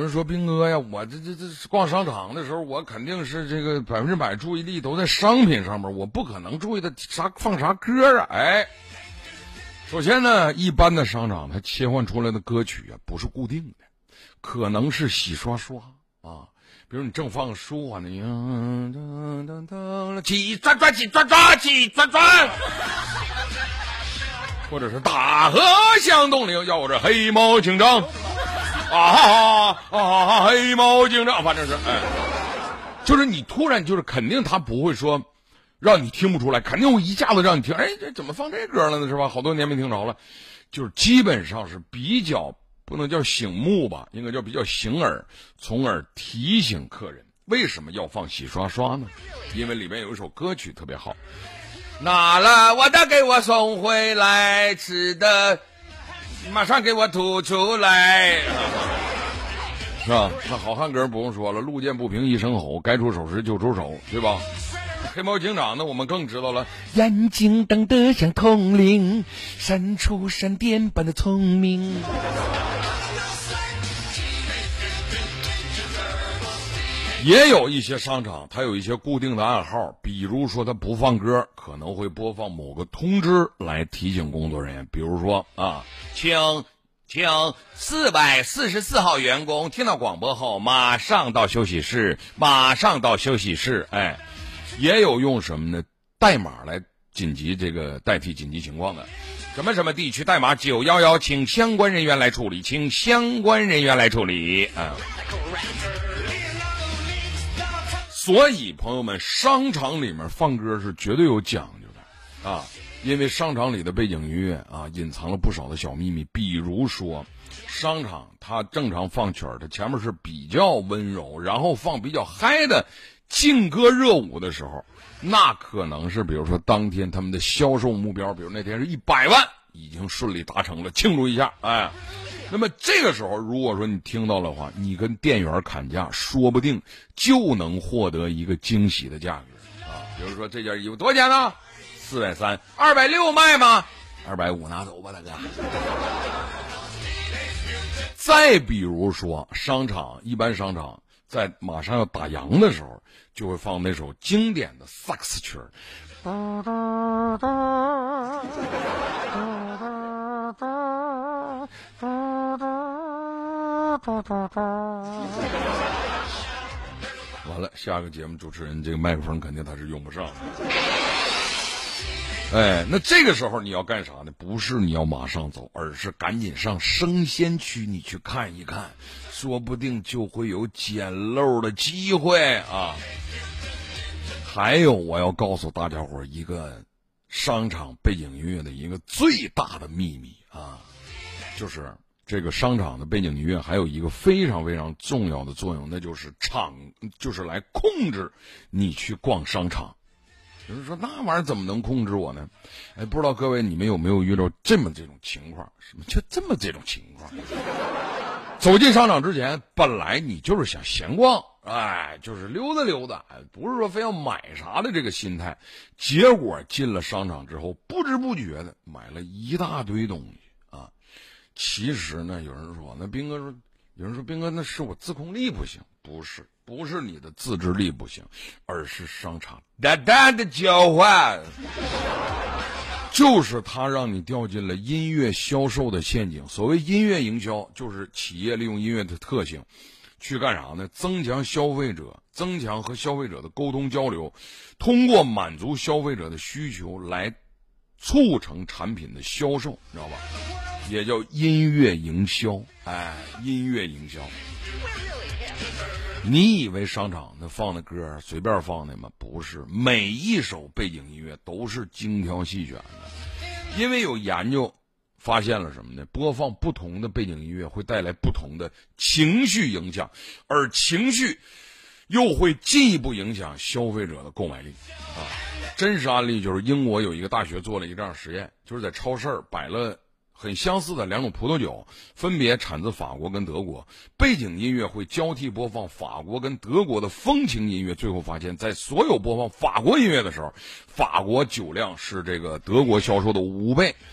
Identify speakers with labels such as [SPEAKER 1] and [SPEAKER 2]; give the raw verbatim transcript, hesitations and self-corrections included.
[SPEAKER 1] 人说斌哥呀，我这这这逛商场的时候，我肯定是这个百分之百注意力都在商品上面，我不可能注意的啥放啥歌啊。哎，首先呢，一般的商场它切换出来的歌曲啊不是固定的，可能是洗刷刷啊。比如你正放舒缓的，起转转起转转起转转，或者是大河向东流，要这黑猫警长。啊啊！黑猫警长，反正是哎，就是你突然就是肯定他不会说让你听不出来，肯定会一下子让你听。哎，这怎么放这歌了呢？是吧？好多年没听着了，就是基本上是比较不能叫醒目吧，应该叫比较醒耳，从而提醒客人为什么要放洗刷刷呢？因为里面有一首歌曲特别好，拿了我的给我送回来，吃的马上给我吐出来，是吧？那好汉歌不用说了，路见不平一声吼，该出手时就出手，对吧？黑猫警长呢，我们更知道了，眼睛瞪得像铜铃，闪出闪电般的聪明。也有一些商场它有一些固定的暗号，比如说它不放歌，可能会播放某个通知来提醒工作人员，比如说啊，请请四百四十四号员工听到广播后马上到休息室，马上到休息室。哎，也有用什么呢？代码来紧急这个代替紧急情况的，什么什么地区代码九一一，请相关人员来处理，请相关人员来处理啊。所以朋友们，商场里面放歌是绝对有讲究的啊，因为商场里的背景音乐啊隐藏了不少的小秘密。比如说商场它正常放曲儿，它前面是比较温柔，然后放比较嗨的劲歌热舞的时候，那可能是比如说当天他们的销售目标，比如那天是一百万已经顺利达成了，庆祝一下。哎，那么这个时候如果说你听到的话，你跟店员砍价，说不定就能获得一个惊喜的价格啊。比如说这件衣服多少钱呢？四百三，二百六卖吗？二百五拿走吧，大哥。再比如说商场，一般商场在马上要打烊的时候，就会放那首经典的萨克斯曲儿。完了，下个节目主持人这个麦克风肯定他是用不上的。哎，那这个时候你要干啥呢？不是你要马上走，而是赶紧上生鲜区你去看一看，说不定就会有捡漏的机会啊。还有我要告诉大家伙一个商场背景音乐的一个最大的秘密啊，就是这个商场的背景音乐还有一个非常非常重要的作用，那就是场，就是来控制你去逛商场。有人说那玩意儿怎么能控制我呢？哎，不知道各位你们有没有遇到这么这种情况？什么就这么这种情况？走进商场之前，本来你就是想闲逛，哎，就是溜达溜达，不是说非要买啥的这个心态。结果进了商场之后，不知不觉的买了一大堆东西啊。其实呢，有人说，那斌哥说，有人说斌哥那是我自控力不行，不是，不是你的自制力不行，而是商场大大的交换。就是它让你掉进了音乐销售的陷阱。所谓音乐营销，就是企业利用音乐的特性去干啥呢？增强消费者，增强和消费者的沟通交流，通过满足消费者的需求来促成产品的销售，知道吧？也叫音乐营销。哎，音乐营销。你以为商场那放的歌随便放的吗？不是，每一首背景音乐都是精挑细选的。因为有研究发现了什么呢？播放不同的背景音乐会带来不同的情绪影响，而情绪又会进一步影响消费者的购买力啊。真实案例就是英国有一个大学做了一个这样实验，就是在超市摆了很相似的两种葡萄酒，分别产自法国跟德国，背景音乐会交替播放法国跟德国的风情音乐。最后发现，在所有播放法国音乐的时候，法国酒量是这个德国销售的五倍。